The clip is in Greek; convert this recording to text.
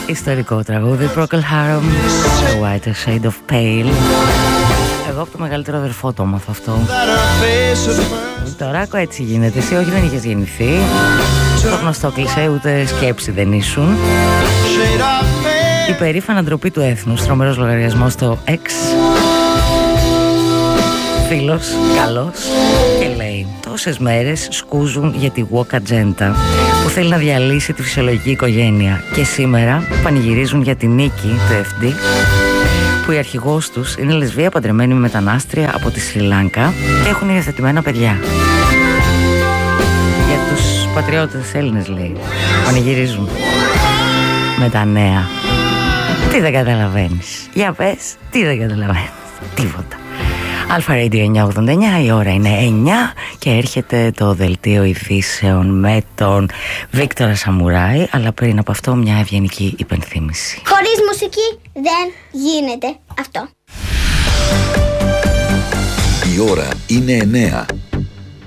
Ιστορικό τραγούδι, Procol Harum, The Whiter Shade of Pale. Εγώ από το μεγαλύτερο αδερφό το έμαθα αυτό. Τώρα έτσι γίνεται. Εσύ όχι, δεν είχες γεννηθεί. Το γνωστό κλισέ, ούτε σκέψη δεν ήσουν. Η περήφανα ντροπή του έθνους, τρομερός λογαριασμός στο X. Φίλος, καλός, και λέει: τόσες μέρες σκούζουν για τη woke agenda που θέλει να διαλύσει τη φυσιολογική οικογένεια, και σήμερα πανηγυρίζουν για τη νίκη του FD, που η αρχηγός τους είναι λεσβία παντρεμένη με μετανάστρια από τη Σρι Λάνκα και έχουν υιοθετημένα παιδιά. Για τους πατριώτες Έλληνες, λέει, πανηγυρίζουν με τα νέα. Τι δεν καταλαβαίνεις? Για πες, τι δεν καταλαβαίνεις? Τίποτα. Αλφα Radio 989, η ώρα είναι 9 και έρχεται το δελτίο ειδήσεων με τον Βίκτορα Σαμουράη, αλλά πριν από αυτό μια ευγενική υπενθύμηση. Χωρίς μουσική δεν γίνεται αυτό. Η ώρα είναι 9.